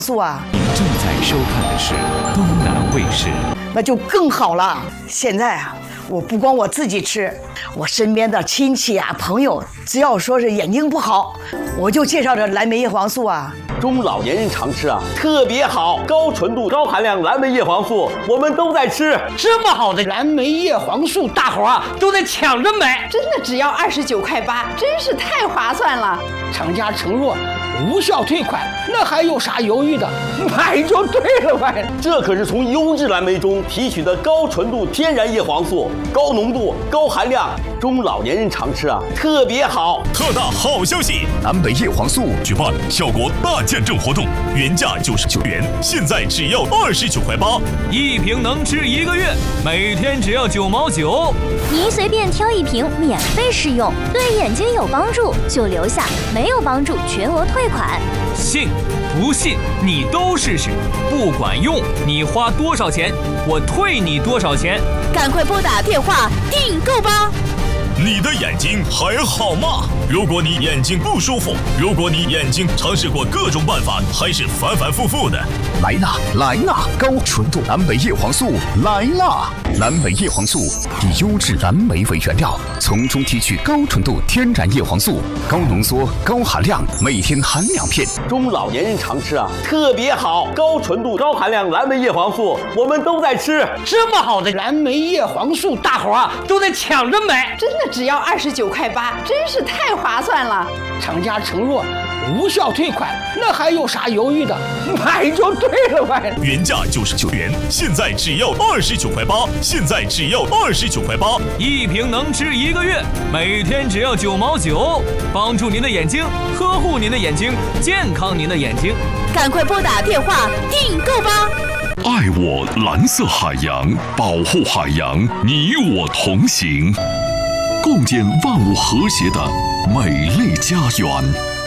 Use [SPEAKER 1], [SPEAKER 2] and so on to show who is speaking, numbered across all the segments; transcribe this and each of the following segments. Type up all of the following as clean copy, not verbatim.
[SPEAKER 1] 素啊。
[SPEAKER 2] 您正在收看的是东南卫视，
[SPEAKER 1] 那就更好了。现在啊，我不光我自己吃，我身边的亲戚啊、朋友，只要说是眼睛不好，我就介绍这蓝莓叶黄素啊。
[SPEAKER 3] 中老年人常吃啊，特别好，高纯度、高含量蓝莓叶黄素，我们都在吃。
[SPEAKER 4] 这么好的蓝莓叶黄素，大伙啊都在抢着买，
[SPEAKER 5] 真的只要29.8块，真是太划算了。
[SPEAKER 4] 厂家承诺无效退款，那还有啥犹豫的？买就对了呗。
[SPEAKER 3] 这可是从优质蓝莓中提取的高纯度天然叶黄素，高浓度、高含量，中老年人常吃啊，特别好。
[SPEAKER 6] 特大好消息！蓝莓叶黄素举办效果大见证活动，原价99元，现在只要29.8块，
[SPEAKER 2] 一瓶能吃1个月，每天只要9毛9。
[SPEAKER 7] 您随便挑一瓶免费试用，对眼睛有帮助就留下，没有帮助全额退款。
[SPEAKER 2] 信不信你都试试，不管用你花多少钱，我退你多少钱。
[SPEAKER 7] 赶快拨打电话订购吧。
[SPEAKER 6] 你的眼睛还好吗？如果你眼睛不舒服，如果你眼睛尝试过各种办法，还是反反复复的，
[SPEAKER 8] 来啦来啦！高纯度蓝莓叶黄素来啦！蓝莓叶黄素以优质蓝莓为原料，从中提取高纯度天然叶黄素，高浓缩、高含量，每天含2片。
[SPEAKER 3] 中老年人常吃啊，特别好，高纯度、高含量蓝莓叶黄素，我们都在吃。
[SPEAKER 4] 这么好的蓝莓叶黄素，大伙啊都在抢着买，
[SPEAKER 5] 真的只要29.8块，真是太划算了。
[SPEAKER 4] 厂家承诺无效退款，那还有啥犹豫的？买就对了呗。
[SPEAKER 6] 原价99元，现在只要29.8块，现在只要29.8块，
[SPEAKER 2] 一瓶能吃1个月，每天只要9毛9，帮助您的眼睛，呵护您的眼睛，健康您的眼睛。
[SPEAKER 7] 赶快拨打电话订购吧。
[SPEAKER 6] 爱我蓝色海洋，保护海洋，你我同行，共建万物和谐的美丽家园。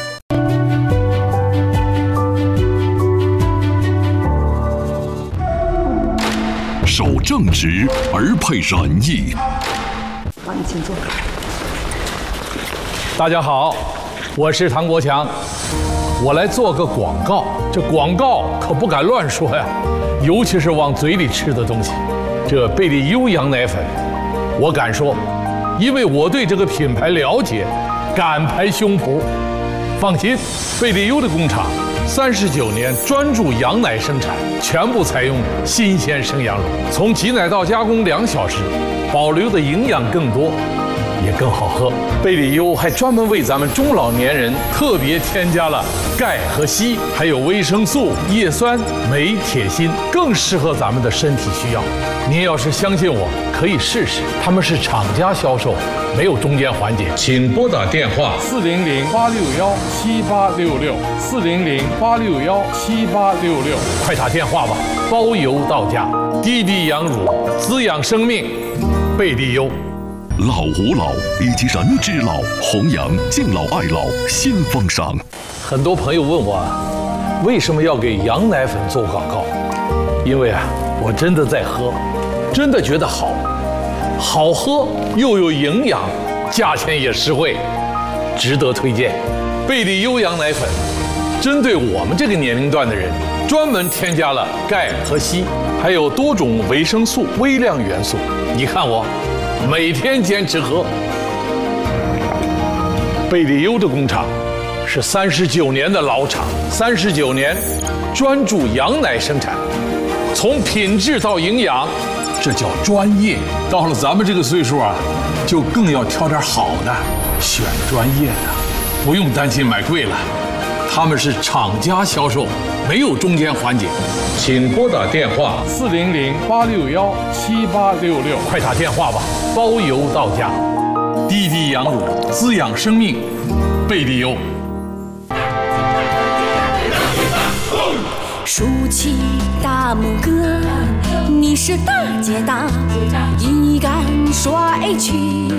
[SPEAKER 6] 守正直而配仁义。
[SPEAKER 1] 好，你请坐。
[SPEAKER 9] 大家好，我是唐国强，我来做个广告。这广告可不敢乱说呀，尤其是往嘴里吃的东西。这贝利优羊奶粉，我敢说，因为我对这个品牌了解，敢拍胸脯。放心，贝利优的工厂39年专注羊奶生产，全部采用新鲜生羊乳，从挤奶到加工2小时，保留的营养更多，也更好喝。贝利优还专门为咱们中老年人特别添加了钙和硒，还有维生素、叶酸、镁、铁、锌，更适合咱们的身体需要。您要是相信我，可以试试。他们是厂家销售，没有中间环节。请拨打电话400-861-7866，400-861-7866，快打电话吧，包邮到家。滴滴羊乳滋养生命，贝利优。
[SPEAKER 6] 老吾老以及人之老，弘扬敬老爱老新风尚。
[SPEAKER 9] 很多朋友问我，为什么要给羊奶粉做广告？因为啊，我真的在喝，真的觉得好，好喝又有营养，价钱也实惠，值得推荐。贝利优羊奶粉针对我们这个年龄段的人，专门添加了钙和硒，还有多种维生素、微量元素。你看我每天坚持喝。贝利优的工厂是39年的老厂，39年专注羊奶生产，从品质到营养，这叫专业。到了咱们这个岁数啊，就更要挑点好的，选专业的，不用担心买贵了。他们是厂家销售，没有中间环节。请拨打电话400-861-7866，快打电话吧，包邮到家。滴滴羊乳滋养生命，贝利优。
[SPEAKER 10] 竖起大拇哥，你是大姐大，一杆甩去。